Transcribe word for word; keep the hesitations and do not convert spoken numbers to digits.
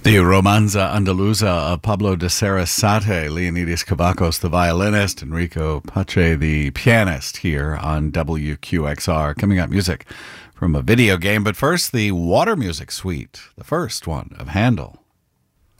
The Romanza Andaluza of Pablo de Sarasate, Leonidas Kavakos, the violinist, Enrico Pache, the pianist, here on W Q X R. Coming up, music from a video game, but first, the Water Music Suite, the first one of Handel.